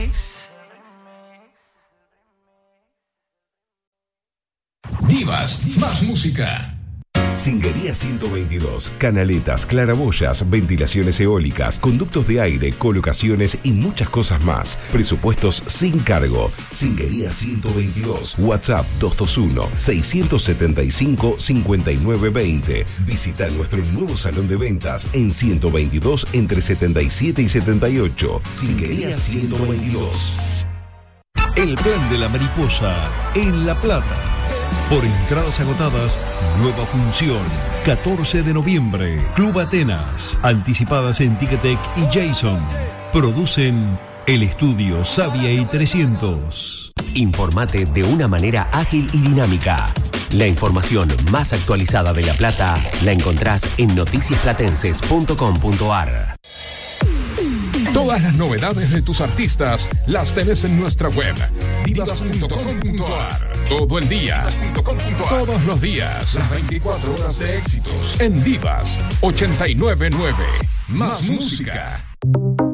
Divas, más música. Singuería 122, canaletas, claraboyas, ventilaciones eólicas, conductos de aire, colocaciones y muchas cosas más. Presupuestos sin cargo. Singuería 122, WhatsApp 221-675-5920. Visita nuestro nuevo salón de ventas en 122 entre 77 y 78. Singuería 122. El plan de la mariposa en La Plata. Por entradas agotadas, nueva función, 14 de noviembre, Club Atenas, anticipadas en Ticketek y Jason. Producen El Estudio Savia y 300. Informate de una manera ágil y dinámica. La información más actualizada de La Plata la encontrás en noticiasplatenses.com.ar. Todas las novedades de tus artistas las tenés en nuestra web, divas.com.ar. Todo el día, todos los días, las 24 horas de éxitos en Divas 899. Más música.